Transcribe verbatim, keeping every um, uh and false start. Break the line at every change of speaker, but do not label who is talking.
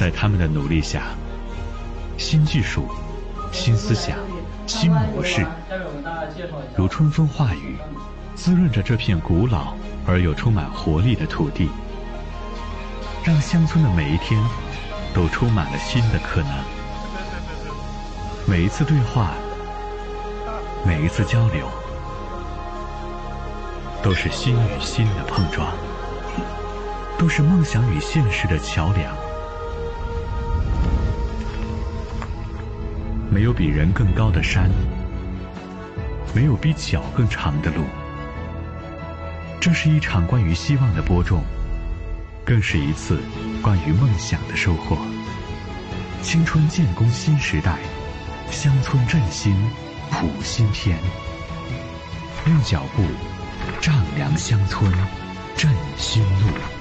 在他们的努力下，新技术、新思想、新模式，如春风化雨，滋润着这片古老而又充满活力的土地，让乡村的每一天都充满了新的可能。每一次对话，每一次交流，都是心与心的碰撞，都是梦想与现实的桥梁。没有比人更高的山，没有比脚更长的路。这是一场关于希望的播种，更是一次关于梦想的收获。青春建功新时代，乡村振兴谱新篇。用脚步丈量乡村，振新路。